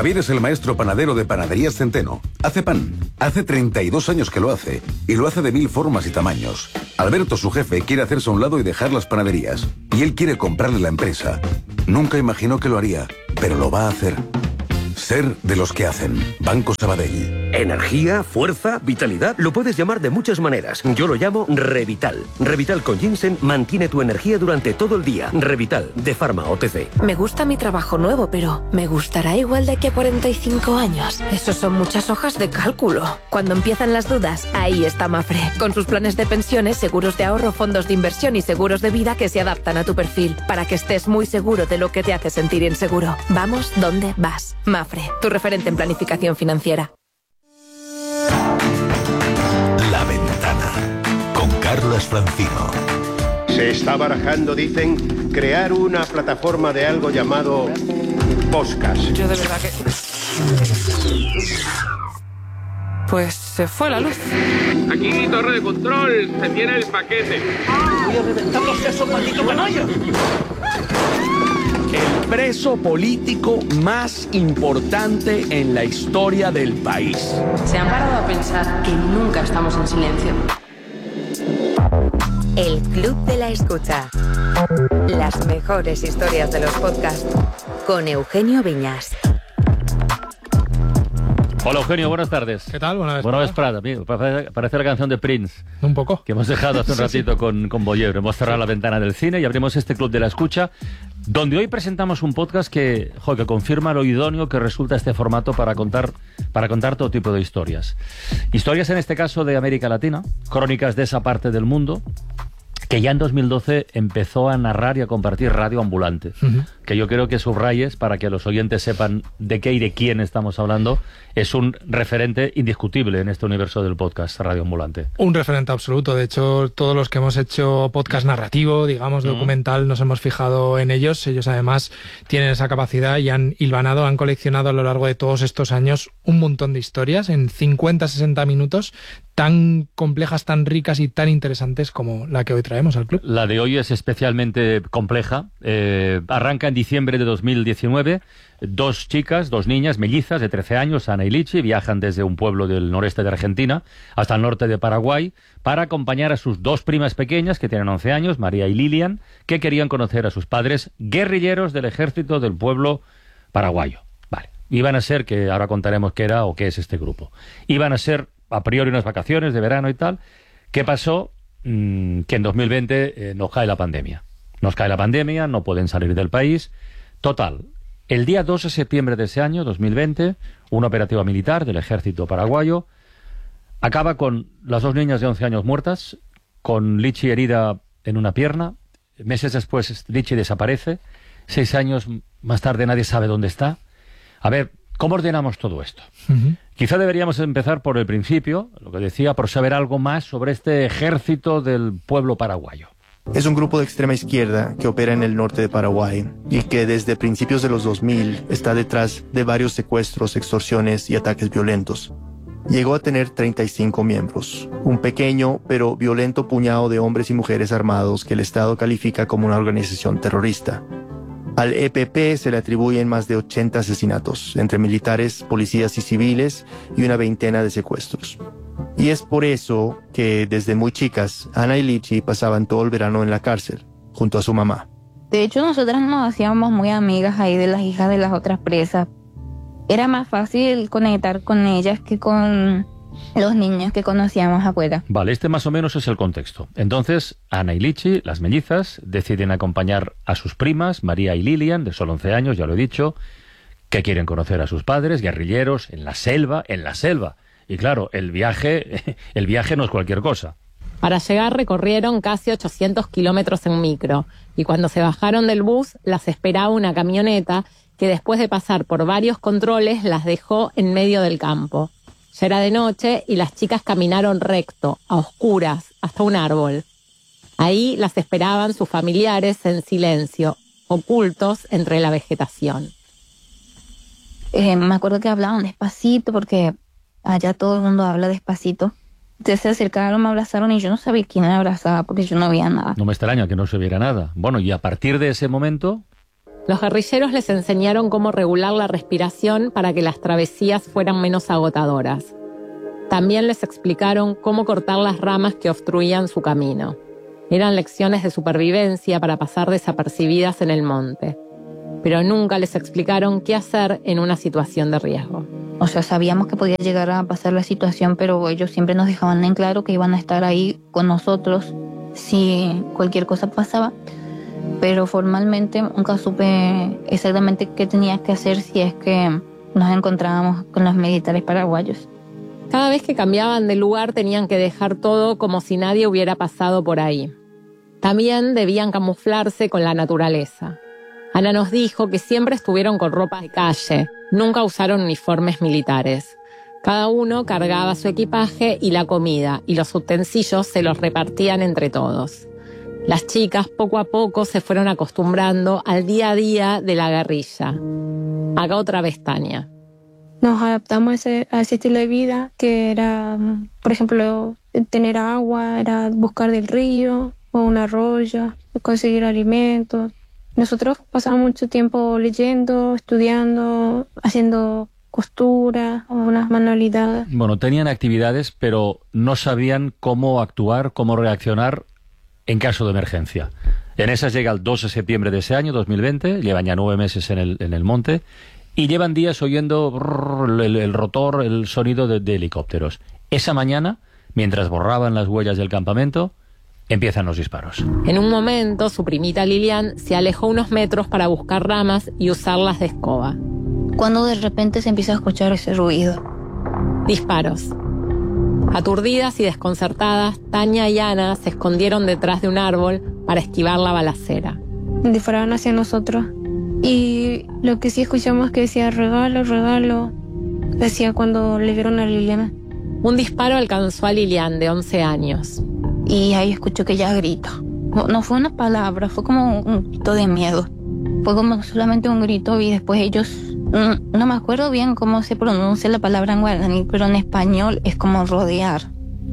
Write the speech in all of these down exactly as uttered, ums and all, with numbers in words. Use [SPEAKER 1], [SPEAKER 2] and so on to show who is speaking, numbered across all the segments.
[SPEAKER 1] Javier es el maestro panadero de Panaderías Centeno. Hace pan. Hace treinta y dos años que lo hace. Y lo hace de mil formas y tamaños. Alberto, su jefe, quiere hacerse a un lado y dejar las panaderías. Y él quiere comprarle la empresa. Nunca imaginó que lo haría, pero lo va a hacer. Ser de los que hacen. Banco Sabadell.
[SPEAKER 2] Energía, fuerza, vitalidad. Lo puedes llamar de muchas maneras. Yo lo llamo Revital. Revital con ginseng mantiene tu energía durante todo el día. Revital, de Pharma O T C.
[SPEAKER 3] Me gusta mi trabajo nuevo, pero ¿me gustará igual de aquí a cuarenta y cinco años? Eso son muchas hojas de cálculo. Cuando empiezan las dudas, ahí está Mafre. Con sus planes de pensiones, seguros de ahorro, fondos de inversión y seguros de vida que se adaptan a tu perfil. Para que estés muy seguro de lo que te hace sentir inseguro. Vamos donde vas. Mafre, tu referente en planificación financiera.
[SPEAKER 4] La Ventana, con Carlas Francino.
[SPEAKER 5] Se está barajando, dicen, crear una plataforma de algo llamado podcast.
[SPEAKER 3] Yo de verdad que... Pues se fue la luz.
[SPEAKER 6] Aquí, torre de control, se tiene el paquete.
[SPEAKER 7] Voy a reventar los sesos, maldito canalla.
[SPEAKER 8] El preso político más importante en la historia del país.
[SPEAKER 9] ¿Se han parado a pensar que nunca estamos en silencio?
[SPEAKER 10] El Club de la Escucha. Las mejores historias de los podcasts con Eugenio Viñas.
[SPEAKER 11] Hola Eugenio, buenas tardes.
[SPEAKER 12] ¿Qué tal? Buenas
[SPEAKER 11] Buenas vez Prada. Parece, parece la canción de Prince.
[SPEAKER 12] Un poco.
[SPEAKER 11] Que hemos dejado hace un
[SPEAKER 12] sí,
[SPEAKER 11] ratito
[SPEAKER 12] sí.
[SPEAKER 11] con, con Bollero. Hemos cerrado
[SPEAKER 12] sí.
[SPEAKER 11] la ventana del cine y abrimos este Club de la Escucha, donde hoy presentamos un podcast que, jo, que confirma lo idóneo que resulta este formato para contar, para contar todo tipo de historias. Historias en este caso de América Latina, crónicas de esa parte del mundo, que ya en dos mil doce empezó a narrar y a compartir Radio Ambulante, uh-huh. que yo creo que subrayes para que los oyentes sepan de qué y de quién estamos hablando. Es un referente indiscutible en este universo del podcast Radio Ambulante.
[SPEAKER 12] Un referente absoluto. De hecho, todos los que hemos hecho podcast narrativo, digamos, uh-huh. documental, nos hemos fijado en ellos. Ellos además tienen esa capacidad y han hilvanado, han coleccionado a lo largo de todos estos años un montón de historias en cincuenta a sesenta minutos, tan complejas, tan ricas y tan interesantes como la que hoy traemos al club.
[SPEAKER 11] La de hoy es especialmente compleja. Eh, arranca en diciembre de dos mil diecinueve. Dos chicas, dos niñas mellizas de trece años, Ana y Lichi, viajan desde un pueblo del noreste de Argentina hasta el norte de Paraguay para acompañar a sus dos primas pequeñas, que tienen once años, María y Lilian, que querían conocer a sus padres, guerrilleros del ejército del pueblo paraguayo. Vale. Iban a ser, que ahora contaremos qué era o qué es este grupo, iban a ser a priori unas vacaciones de verano y tal. ¿Qué pasó? Mm, que en dos mil veinte eh, nos cae la pandemia. Nos cae la pandemia, no pueden salir del país. Total, el día dos de septiembre de ese año, dos mil veinte, una operativa militar del ejército paraguayo acaba con las dos niñas de once años muertas, con Lichi herida en una pierna. Meses después Lichi desaparece. Seis años más tarde nadie sabe dónde está. A ver, ¿cómo ordenamos todo esto? Uh-huh. Quizá deberíamos empezar por el principio, lo que decía, por saber algo más sobre este ejército del pueblo paraguayo.
[SPEAKER 13] Es un grupo de extrema izquierda que opera en el norte de Paraguay y que desde principios de los dos mil está detrás de varios secuestros, extorsiones y ataques violentos. Llegó a tener treinta y cinco miembros, un pequeño pero violento puñado de hombres y mujeres armados que el Estado califica como una organización terrorista. Al E P P se le atribuyen más de ochenta asesinatos, entre militares, policías y civiles, y una veintena de secuestros. Y es por eso que desde muy chicas, Ana y Lichi pasaban todo el verano en la cárcel, junto a su mamá.
[SPEAKER 14] De hecho, nosotras nos hacíamos muy amigas ahí de las hijas de las otras presas. Era más fácil conectar con ellas que con los niños que conocíamos afuera.
[SPEAKER 11] Vale, este más o menos es el contexto. Entonces, Ana y Lichi, las mellizas, deciden acompañar a sus primas, María y Lilian, de solo once años, ya lo he dicho, que quieren conocer a sus padres, guerrilleros, en la selva, en la selva. Y claro, el viaje, el viaje no es cualquier cosa.
[SPEAKER 15] Para llegar recorrieron casi ochocientos kilómetros en micro, y cuando se bajaron del bus las esperaba una camioneta que después de pasar por varios controles las dejó en medio del campo. Ya era de noche y las chicas caminaron recto, a oscuras, hasta un árbol. Ahí las esperaban sus familiares en silencio, ocultos entre la vegetación.
[SPEAKER 14] Eh, me acuerdo que hablaban despacito porque allá todo el mundo habla despacito. Entonces se acercaron, me abrazaron y yo no sabía quién me abrazaba porque yo no veía nada.
[SPEAKER 11] No me extraña que no se viera nada. Bueno, y a partir de ese momento...
[SPEAKER 15] Los guerrilleros les enseñaron cómo regular la respiración para que las travesías fueran menos agotadoras. También les explicaron cómo cortar las ramas que obstruían su camino. Eran lecciones de supervivencia para pasar desapercibidas en el monte. Pero nunca les explicaron qué hacer en una situación de riesgo.
[SPEAKER 14] O sea, sabíamos que podía llegar a pasar la situación, pero ellos siempre nos dejaban en claro que iban a estar ahí con nosotros si cualquier cosa pasaba. Pero formalmente nunca supe exactamente qué tenía que hacer si es que nos encontrábamos con los militares paraguayos.
[SPEAKER 15] Cada vez que cambiaban de lugar tenían que dejar todo como si nadie hubiera pasado por ahí. También debían camuflarse con la naturaleza. Ana nos dijo que siempre estuvieron con ropa de calle, nunca usaron uniformes militares. Cada uno cargaba su equipaje y la comida, y los utensilios se los repartían entre todos. Las chicas poco a poco se fueron acostumbrando al día a día de la guerrilla. Acá otra vez Tania.
[SPEAKER 16] Nos adaptamos a ese, a ese estilo de vida que era, por ejemplo, tener agua, era buscar del río o un arroyo, conseguir alimentos. Nosotros pasábamos mucho tiempo leyendo, estudiando, haciendo costura o unas manualidades.
[SPEAKER 11] Bueno, tenían actividades, pero no sabían cómo actuar, cómo reaccionar en caso de emergencia. En esas llega el dos de septiembre de ese año, dos mil veinte, llevan ya nueve meses en el, en el monte, y llevan días oyendo brrr, el, el rotor, el sonido de, de helicópteros. Esa mañana, mientras borraban las huellas del campamento, empiezan los disparos.
[SPEAKER 15] En un momento, su primita Lilian se alejó unos metros para buscar ramas y usarlas de escoba.
[SPEAKER 14] Cuando de repente se empieza a escuchar ese ruido.
[SPEAKER 15] Disparos. Aturdidas y desconcertadas, Tania y Ana se escondieron detrás de un árbol para esquivar la balacera.
[SPEAKER 16] Disparaban hacia nosotros. Y lo que sí escuchamos es que decía regalo, regalo. Decía cuando le vieron a Liliana.
[SPEAKER 15] Un disparo alcanzó a Lilian, de once años.
[SPEAKER 14] Y ahí escuchó que ella grita. No, no fue una palabra, fue como un grito de miedo. Fue como solamente un grito y después ellos... No, no me acuerdo bien cómo se pronuncia la palabra en guaraní, pero en español es como rodear.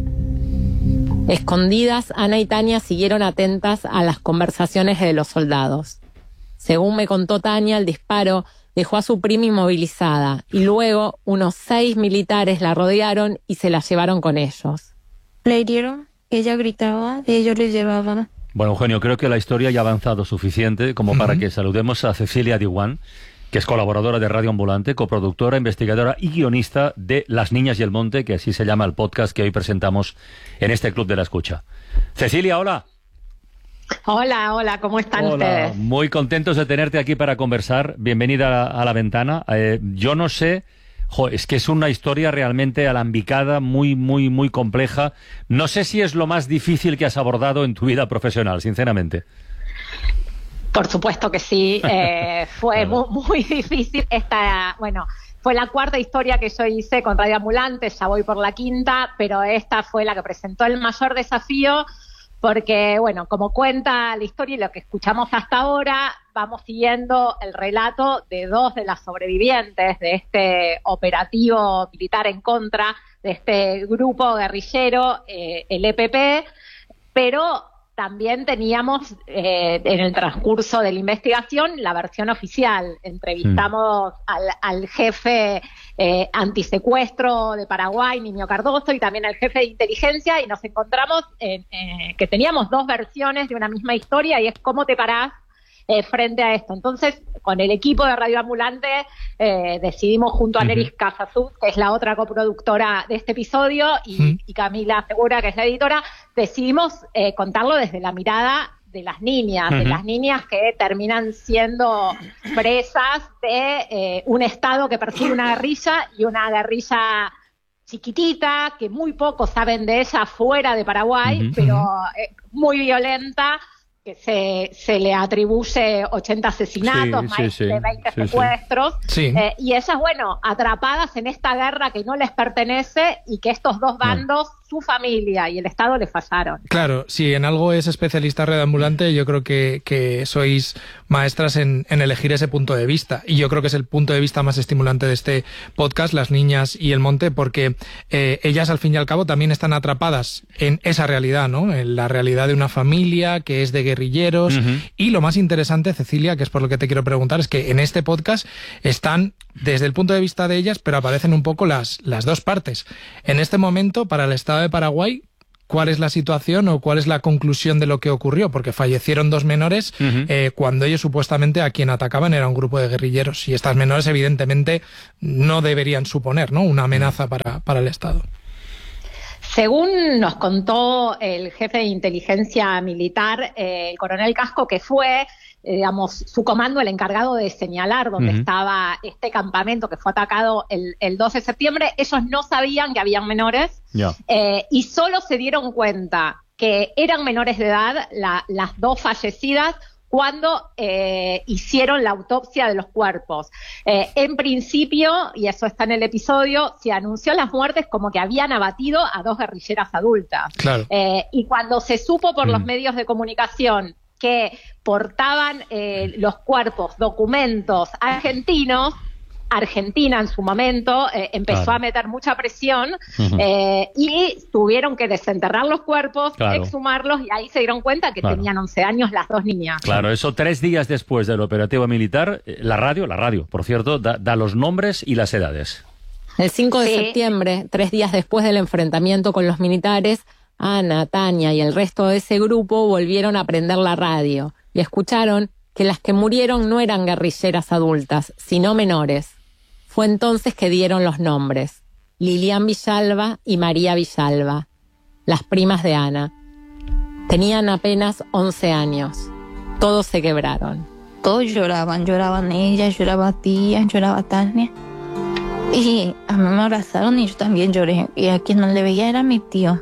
[SPEAKER 15] Escondidas, Ana y Tania siguieron atentas a las conversaciones de los soldados. Según me contó Tania, el disparo dejó a su prima inmovilizada y luego unos seis militares la rodearon y se la llevaron con ellos.
[SPEAKER 16] Le hirieron, ella gritaba y ellos le llevaban.
[SPEAKER 11] Bueno, Eugenio, creo que la historia ya ha avanzado suficiente como uh-huh. para que saludemos a Cecilia Diwan, que es colaboradora de Radio Ambulante, coproductora, investigadora y guionista de Las Niñas y el Monte, que así se llama el podcast que hoy presentamos en este Club de la Escucha. Cecilia, hola.
[SPEAKER 17] Hola, hola, ¿cómo están
[SPEAKER 11] hola.
[SPEAKER 17] ustedes?
[SPEAKER 11] Muy contentos de tenerte aquí para conversar. Bienvenida a, a La Ventana. Eh, yo no sé, jo, es que es una historia realmente alambicada, muy, muy, muy compleja. No sé si es lo más difícil que has abordado en tu vida profesional, sinceramente.
[SPEAKER 17] Por supuesto que sí, eh, fue claro. muy, muy difícil. Esta, bueno, fue la cuarta historia que yo hice con Radio Ambulante, ya voy por la quinta, pero esta fue la que presentó el mayor desafío, porque, bueno, como cuenta la historia y lo que escuchamos hasta ahora, vamos siguiendo el relato de dos de las sobrevivientes de este operativo militar en contra de este grupo guerrillero, eh, el E P P, pero también teníamos eh, en el transcurso de la investigación la versión oficial. Entrevistamos mm. al, al jefe eh, antisecuestro de Paraguay, Niño Cardoso, y también al jefe de inteligencia, y nos encontramos en, eh, que teníamos dos versiones de una misma historia, y es cómo te parás eh, frente a esto. Entonces, con el equipo de Radio Ambulante eh, decidimos junto a uh-huh. Neris Casasud, que es la otra coproductora de este episodio, y, uh-huh. y Camila Segura, que es la editora, decidimos eh, contarlo desde la mirada de las niñas, uh-huh. de las niñas que terminan siendo presas de eh, un Estado que persigue una guerrilla, y una guerrilla chiquitita, que muy pocos saben de ella fuera de Paraguay, uh-huh. pero eh, muy violenta, que se, se le atribuye ochenta asesinatos, sí, más sí, sí, de veinte sí, secuestros, sí. Eh, y ellas, bueno, atrapadas en esta guerra que no les pertenece y que estos dos bandos su familia y el Estado le fallaron.
[SPEAKER 12] Claro, si en algo es especialista Red Ambulante, yo creo que, que sois maestras en, en elegir ese punto de vista. Y yo creo que es el punto de vista más estimulante de este podcast, Las Niñas y el Monte, porque eh, ellas al fin y al cabo también están atrapadas en esa realidad, ¿no? En la realidad de una familia que es de guerrilleros. Uh-huh. Y lo más interesante, Cecilia, que es por lo que te quiero preguntar, es que en este podcast están desde el punto de vista de ellas, pero aparecen un poco las, las dos partes. En este momento, para el Estado de Paraguay, ¿cuál es la situación o cuál es la conclusión de lo que ocurrió? Porque fallecieron dos menores uh-huh. eh, cuando ellos supuestamente a quien atacaban era un grupo de guerrilleros. Y estas menores evidentemente no deberían suponer, ¿no?, una amenaza para, para el Estado.
[SPEAKER 17] Según nos contó el jefe de inteligencia militar, eh, el coronel Casco, que fue, eh, digamos, su comando el encargado de señalar dónde uh-huh. estaba este campamento que fue atacado el, el doce de septiembre, ellos no sabían que habían menores yeah. eh, y solo se dieron cuenta que eran menores de edad la, las dos fallecidas cuando eh, hicieron la autopsia de los cuerpos. Eh, en principio, y eso está en el episodio, se anunció las muertes como que habían abatido a dos guerrilleras adultas. Claro. Eh, y cuando se supo por mm. los medios de comunicación que portaban eh, los cuerpos, documentos argentinos, Argentina en su momento eh, empezó claro. a meter mucha presión uh-huh. eh, y tuvieron que desenterrar los cuerpos, claro. exhumarlos, y ahí se dieron cuenta que claro. tenían once años las dos niñas.
[SPEAKER 11] Claro, eso tres días después del operativo militar, la radio, la radio, por cierto, da, da los nombres y las edades.
[SPEAKER 15] El cinco de sí. septiembre, tres días después del enfrentamiento con los militares, Ana, Tania y el resto de ese grupo volvieron a prender la radio y escucharon que las que murieron no eran guerrilleras adultas, sino menores. Fue entonces que dieron los nombres: Lilian Villalba y María Villalba, las primas de Ana. Tenían apenas once años. Todos se quebraron.
[SPEAKER 14] Todos lloraban, lloraban ellas, lloraba tía, lloraba Tania. Y a mí me abrazaron y yo también lloré. Y a quien no le veía era mi tío.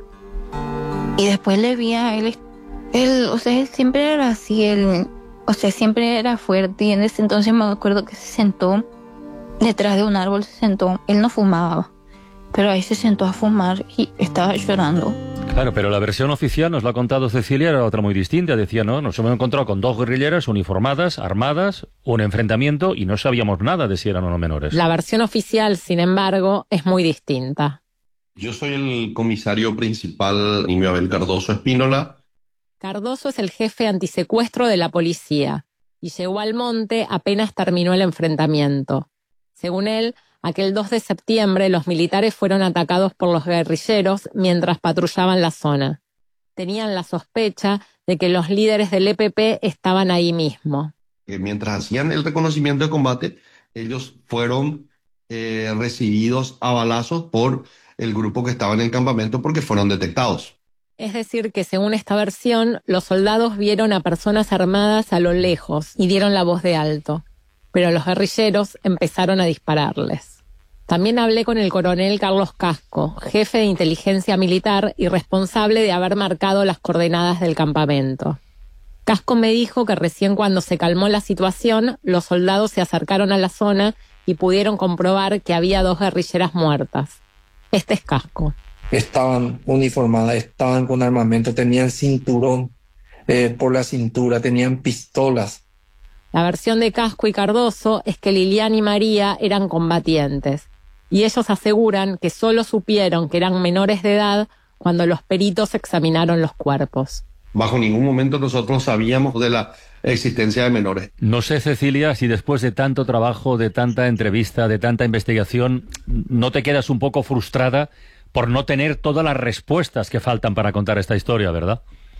[SPEAKER 14] Y después le vi a él, él, o sea, él siempre era así, él, o sea, siempre era fuerte. Y en ese entonces me acuerdo que se sentó detrás de un árbol, se sentó. Él no fumaba, pero ahí se sentó a fumar y estaba llorando.
[SPEAKER 11] Claro, pero la versión oficial, nos lo ha contado Cecilia, era otra muy distinta. Decía, no, nos hemos encontrado con dos guerrilleras uniformadas, armadas, un enfrentamiento, y no sabíamos nada de si eran o no menores.
[SPEAKER 15] La versión oficial, sin embargo, es muy distinta.
[SPEAKER 18] Yo soy el comisario principal, Nimio Abel Cardoso Espínola.
[SPEAKER 15] Cardoso es el jefe antisecuestro de la policía y llegó al monte apenas terminó el enfrentamiento. Según él, aquel dos de septiembre los militares fueron atacados por los guerrilleros mientras patrullaban la zona. Tenían la sospecha de que los líderes del E P P estaban ahí mismo.
[SPEAKER 18] Mientras hacían el reconocimiento de combate, ellos fueron eh, recibidos a balazos por el grupo que estaba en el campamento porque fueron detectados.
[SPEAKER 15] Es decir, que según esta versión, los soldados vieron a personas armadas a lo lejos y dieron la voz de alto. Pero los guerrilleros empezaron a dispararles. También hablé con el coronel Carlos Casco, jefe de inteligencia militar y responsable de haber marcado las coordenadas del campamento. Casco me dijo que recién cuando se calmó la situación, los soldados se acercaron a la zona y pudieron comprobar que había dos guerrilleras muertas. Este es Casco.
[SPEAKER 19] Estaban uniformadas, estaban con armamento, tenían cinturón eh, por la cintura, tenían pistolas.
[SPEAKER 15] La versión de Casco y Cardoso es que Lilian y María eran combatientes, y ellos aseguran que solo supieron que eran menores de edad cuando los peritos examinaron los cuerpos.
[SPEAKER 18] Bajo ningún momento nosotros sabíamos de la existencia de menores.
[SPEAKER 11] No sé, Cecilia, si después de tanto trabajo, de tanta entrevista, de tanta investigación, ¿no te quedas un poco frustrada por no tener todas las respuestas que faltan para contar esta historia, verdad?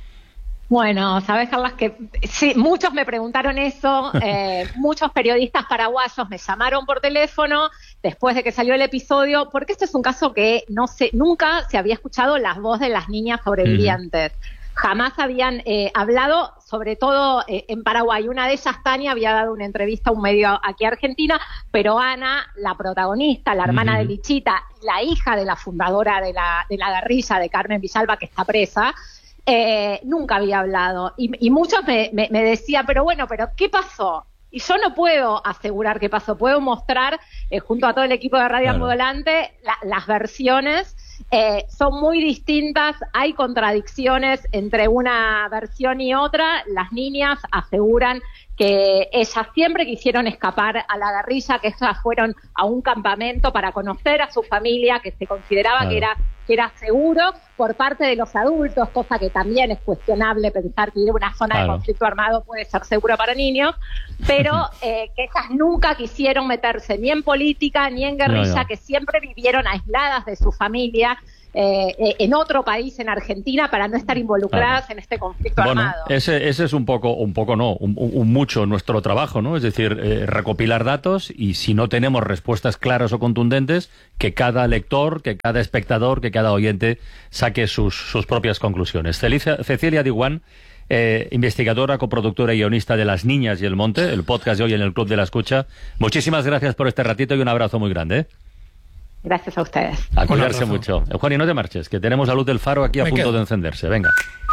[SPEAKER 17] Bueno, sabes, Carlas, que sí, muchos me preguntaron eso, eh, muchos periodistas paraguayos me llamaron por teléfono después de que salió el episodio, porque este es un caso que no sé, nunca se había escuchado las voces de las niñas sobrevivientes. Uh-huh. Jamás habían eh, hablado, sobre todo eh, en Paraguay. Una de ellas, Tania, había dado una entrevista a un medio aquí a Argentina, pero Ana, la protagonista, la hermana uh-huh. de Lichita, la hija de la fundadora de la, de la guerrilla, de Carmen Villalba, que está presa, eh, nunca había hablado. Y, y muchos me, me, me decían, pero bueno, pero ¿qué pasó? Y yo no puedo asegurar qué pasó, puedo mostrar, eh, junto a todo el equipo de Radio Ambulante, la, las versiones. Eh, son muy distintas, hay contradicciones entre una versión y otra. Las niñas aseguran que ellas siempre quisieron escapar a la guerrilla, que ellas fueron a un campamento para conocer a su familia, que se consideraba claro. que era que era seguro por parte de los adultos, cosa que también es cuestionable pensar que ir a una zona claro. de conflicto armado puede ser seguro para niños, pero eh, que ellas nunca quisieron meterse ni en política ni en guerrilla, no, no. que siempre vivieron aisladas de su familia, Eh, eh, en otro país, en Argentina, para no estar involucradas claro. en este conflicto
[SPEAKER 11] bueno,
[SPEAKER 17] armado.
[SPEAKER 11] Ese, ese es un poco, un poco no, un, un mucho nuestro trabajo, ¿no? Es decir, eh, recopilar datos y si no tenemos respuestas claras o contundentes, que cada lector, que cada espectador, que cada oyente saque sus, sus propias conclusiones. Celicia, Cecilia Diwan, eh, investigadora, coproductora y guionista de Las Niñas y el Monte, el podcast de hoy en el Club de la Escucha. Muchísimas gracias por este ratito y un abrazo muy grande, ¿eh?
[SPEAKER 17] Gracias a ustedes.
[SPEAKER 11] A cuidarse mucho. Eugenio, no te marches, que tenemos la luz del faro aquí a Me punto quedo. de encenderse. Venga.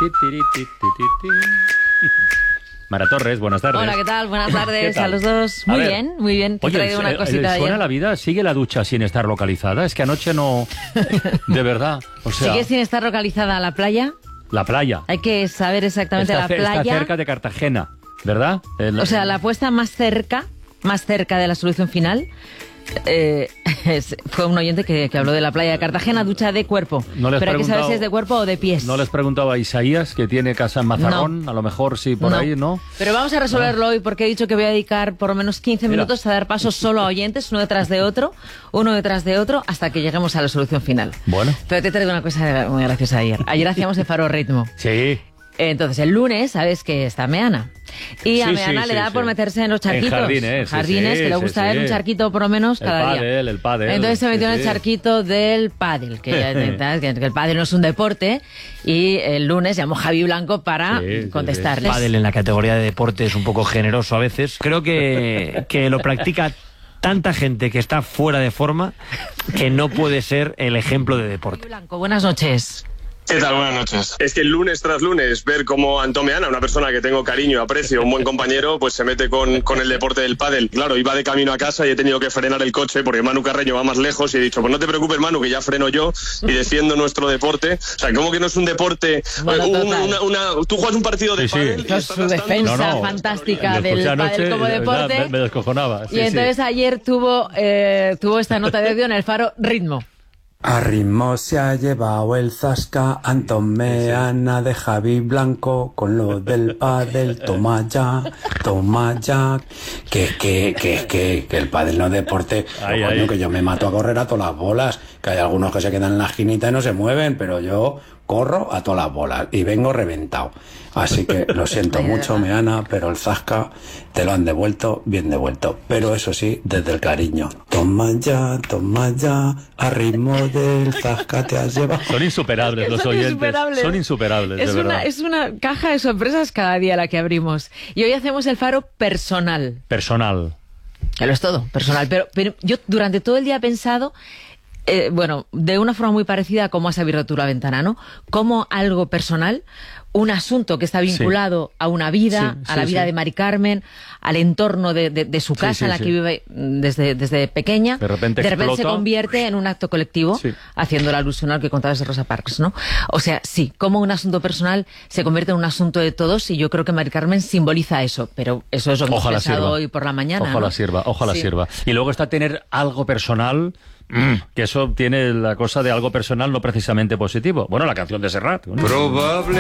[SPEAKER 11] Mara Torres, buenas tardes.
[SPEAKER 20] Hola, ¿qué tal? Buenas tardes a los dos. Muy bien, muy bien. Te
[SPEAKER 11] Oye,
[SPEAKER 20] traigo una cosita de
[SPEAKER 11] ¿suena la vida? ¿Sigue la ducha sin estar localizada? Es que anoche no... De verdad. O sea,
[SPEAKER 20] ¿sigue sin estar localizada la playa?
[SPEAKER 11] La playa.
[SPEAKER 20] Hay que saber exactamente
[SPEAKER 11] está,
[SPEAKER 20] la playa.
[SPEAKER 11] Está cerca de Cartagena, ¿verdad? El,
[SPEAKER 20] o sea, la puesta más cerca, más cerca de la solución final... Eh, es, fue un oyente que, que habló de la playa de Cartagena, ducha de cuerpo.
[SPEAKER 11] No
[SPEAKER 20] pero hay que saber si es de cuerpo o de pies.
[SPEAKER 11] ¿No les preguntaba a Isaías, que tiene casa en Mazarrón? No. A lo mejor sí, por
[SPEAKER 20] no.
[SPEAKER 11] ahí, ¿no?
[SPEAKER 20] Pero vamos a resolverlo no. hoy, porque he dicho que voy a dedicar por lo menos quince Mira. minutos a dar pasos solo a oyentes, uno detrás de otro, uno detrás de otro, hasta que lleguemos a la solución final.
[SPEAKER 11] Bueno.
[SPEAKER 20] Pero te traigo una cosa muy graciosa ayer. Ayer hacíamos el Faro Ritmo.
[SPEAKER 11] Sí.
[SPEAKER 20] Entonces, el lunes, sabes que está Meana. Y a
[SPEAKER 11] sí,
[SPEAKER 20] Meana
[SPEAKER 11] sí,
[SPEAKER 20] le da
[SPEAKER 11] sí,
[SPEAKER 20] por
[SPEAKER 11] sí.
[SPEAKER 20] meterse en los charquitos.
[SPEAKER 11] En jardines,
[SPEAKER 20] jardines
[SPEAKER 11] sí,
[SPEAKER 20] que le
[SPEAKER 11] sí,
[SPEAKER 20] gusta
[SPEAKER 11] sí,
[SPEAKER 20] ver
[SPEAKER 11] sí.
[SPEAKER 20] un charquito por lo menos
[SPEAKER 11] el
[SPEAKER 20] cada
[SPEAKER 11] pádel,
[SPEAKER 20] día.
[SPEAKER 11] El pádel,
[SPEAKER 20] Entonces se metió
[SPEAKER 11] sí,
[SPEAKER 20] en el
[SPEAKER 11] sí.
[SPEAKER 20] charquito del pádel, que, que, que el pádel no es un deporte. Y el lunes llamó Javi Blanco para sí, contestarles.
[SPEAKER 21] El pádel en la categoría de deporte es un poco generoso a veces. Creo que, que lo practica tanta gente que está fuera de forma que no puede ser el ejemplo de deporte.
[SPEAKER 20] Javi Blanco, buenas noches.
[SPEAKER 22] ¿Qué tal? Buenas noches. Es que lunes tras lunes ver cómo Antón Meana, una persona que tengo cariño y aprecio, un buen compañero, pues se mete con, con el deporte del pádel. Claro, iba de camino a casa y he tenido que frenar el coche porque Manu Carreño va más lejos y he dicho, pues no te preocupes, Manu, que ya freno yo y defiendo nuestro deporte. O sea, ¿cómo que no es un deporte? Bueno, un, una, una, tú juegas un partido de sí, pádel sí.
[SPEAKER 20] y su defensa no, no. fantástica del pádel como deporte.
[SPEAKER 11] Me, me descojonaba. Sí,
[SPEAKER 20] y entonces sí. ayer tuvo, eh, tuvo esta nota de audio en el Faro Ritmo.
[SPEAKER 23] A ritmo se ha llevado el zasca Antón Meana de Javi Blanco con lo del pádel, toma ya, toma ya. Que, que, que, que, que el pádel no es deporte, ay, coño, ay. que yo me mato a correr a todas las bolas, que hay algunos que se quedan en la esquinita y no se mueven, pero yo corro a todas las bolas y vengo reventado. Así que lo siento mucho, Meana, pero el zasca te lo han devuelto bien devuelto. Pero eso sí, desde el cariño. Toma ya, toma ya, a ritmo del zasca te has llevado.
[SPEAKER 11] Son insuperables los
[SPEAKER 20] son
[SPEAKER 11] oyentes.
[SPEAKER 20] Insuperables.
[SPEAKER 11] Son insuperables,
[SPEAKER 20] es
[SPEAKER 11] de
[SPEAKER 20] una,
[SPEAKER 11] verdad.
[SPEAKER 20] Es una caja de sorpresas cada día la que abrimos. Y hoy hacemos el Faro personal.
[SPEAKER 11] Personal.
[SPEAKER 20] Que lo es todo, personal. Pero, pero yo durante todo el día he pensado... Eh, bueno, de una forma muy parecida a cómo has abierto tú la ventana, ¿no? Como algo personal, un asunto que está vinculado sí. a una vida, sí, sí, a la vida sí. de Mari Carmen, al entorno de, de, de su casa sí, sí, en la sí. que vive desde, desde pequeña,
[SPEAKER 11] de repente,
[SPEAKER 20] de repente se convierte en un acto colectivo, sí. haciendo la alusión al que contabas de Rosa Parks, ¿no? O sea, sí, como un asunto personal se convierte en un asunto de todos y yo creo que Mari Carmen simboliza eso, pero eso es lo que
[SPEAKER 11] ojalá
[SPEAKER 20] hemos pensado
[SPEAKER 11] sirva.
[SPEAKER 20] hoy por la mañana.
[SPEAKER 11] Ojalá
[SPEAKER 20] ¿no?
[SPEAKER 11] sirva, ojalá
[SPEAKER 20] sí.
[SPEAKER 11] sirva. Y luego está tener algo personal... que eso tiene la cosa de algo personal no precisamente positivo. Bueno, la canción de Serrat, ¿no?
[SPEAKER 24] Probable